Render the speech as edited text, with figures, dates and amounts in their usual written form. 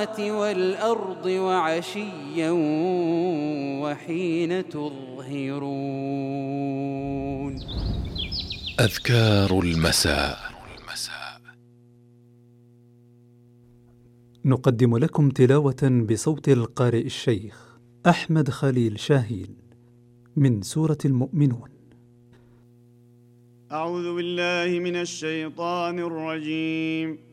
والأرض وعشيا وحين تظهرون. أذكار المساء. نقدم لكم تلاوة بصوت القارئ الشيخ أحمد خليل شاهين من سورة المؤمنون. أعوذ بالله من الشيطان الرجيم.